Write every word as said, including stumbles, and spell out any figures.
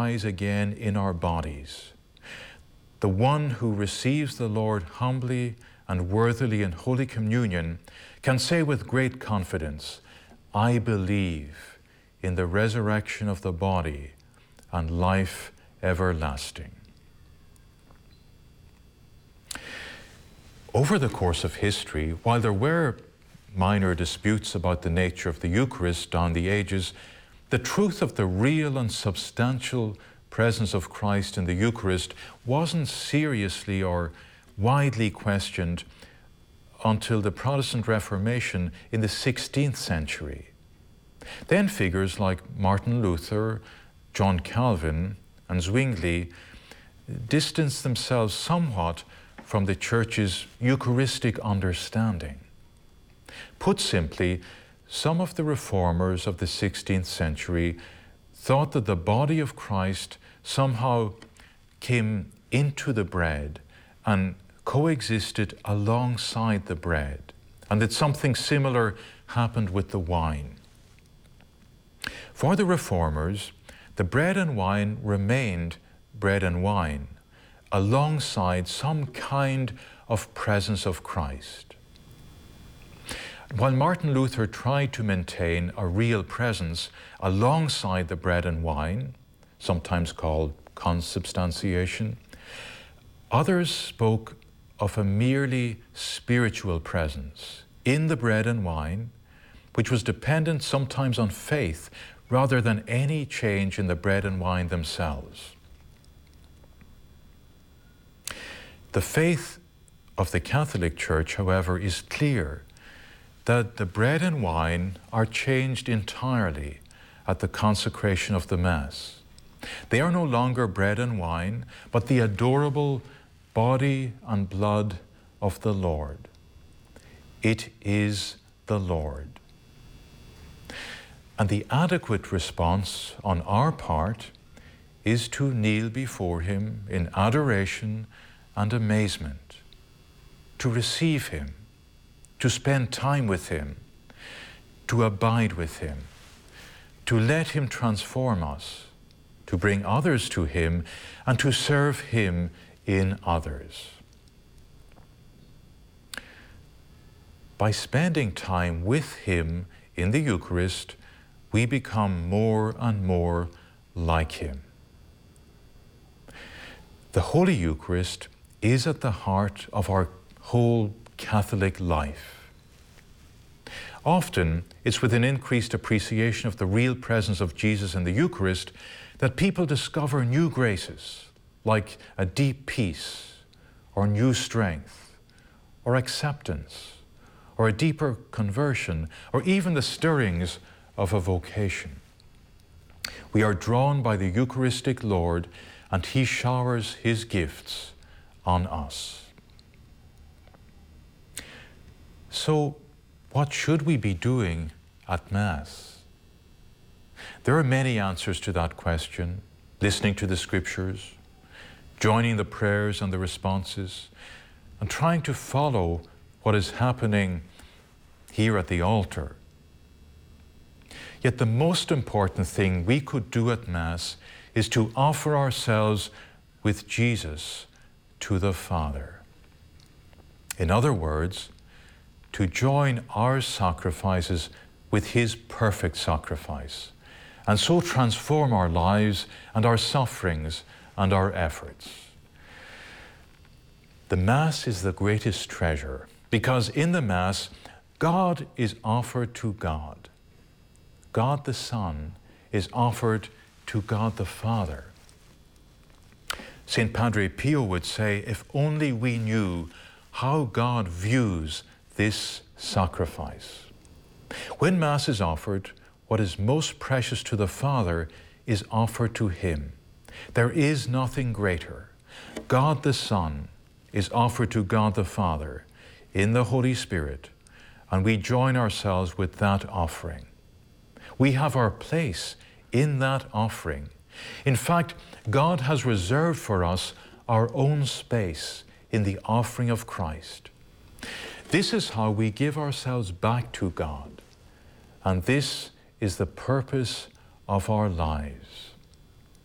rise again in our bodies, the one who receives the Lord humbly and worthily in Holy Communion can say with great confidence, I believe in the resurrection of the body and life everlasting. Over the course of history, while there were minor disputes about the nature of the Eucharist down the ages, the truth of the real and substantial presence of Christ in the Eucharist wasn't seriously or widely questioned until the Protestant Reformation in the sixteenth century. Then figures like Martin Luther, John Calvin, and Zwingli distanced themselves somewhat from the Church's Eucharistic understanding. Put simply, some of the reformers of the sixteenth century thought that the body of Christ somehow came into the bread and coexisted alongside the bread, and that something similar happened with the wine. For the reformers, the bread and wine remained bread and wine, alongside some kind of presence of Christ. While Martin Luther tried to maintain a real presence alongside the bread and wine, sometimes called consubstantiation, others spoke of a merely spiritual presence in the bread and wine, which was dependent sometimes on faith rather than any change in the bread and wine themselves. The faith of the Catholic Church, however, is clear that the bread and wine are changed entirely at the consecration of the Mass. They are no longer bread and wine, but the adorable body and blood of the Lord. It is the Lord. And the adequate response on our part is to kneel before Him in adoration and amazement, to receive Him, to spend time with Him, to abide with Him, to let Him transform us, to bring others to Him, and to serve Him in others. By spending time with Him in the Eucharist, we become more and more like Him. The Holy Eucharist is at the heart of our whole Catholic life. Often, it's with an increased appreciation of the real presence of Jesus in the Eucharist that people discover new graces, like a deep peace, or new strength, or acceptance, or a deeper conversion, or even the stirrings of a vocation. We are drawn by the Eucharistic Lord, and He showers His gifts on us. So, what should we be doing at Mass? There are many answers to that question: listening to the Scriptures, joining the prayers and the responses, and trying to follow what is happening here at the altar. Yet the most important thing we could do at Mass is to offer ourselves with Jesus to the Father. In other words, to join our sacrifices with His perfect sacrifice, and so transform our lives and our sufferings and our efforts. The Mass is the greatest treasure, because in the Mass, God is offered to God. God the Son is offered to God the Father. Saint Padre Pio would say, if only we knew how God views this sacrifice. When Mass is offered, what is most precious to the Father is offered to Him. There is nothing greater. God the Son is offered to God the Father in the Holy Spirit, and we join ourselves with that offering. We have our place in that offering. In fact, God has reserved for us our own space in the offering of Christ. This is how we give ourselves back to God, and this is the purpose of our lives.